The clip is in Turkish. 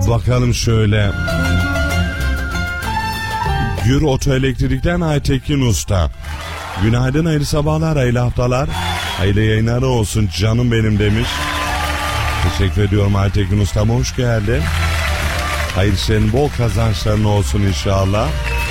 Bakalım şöyle. Gür Otoelektrik'ten Aytekin Usta. Günaydın, hayırlı sabahlar, hayırlı haftalar, hayırlı yayınlar olsun canım benim demiş. Teşekkür ediyorum Aytekin Usta'm, hoş geldin. Hayırlı işlerin, bol kazançların olsun inşallah.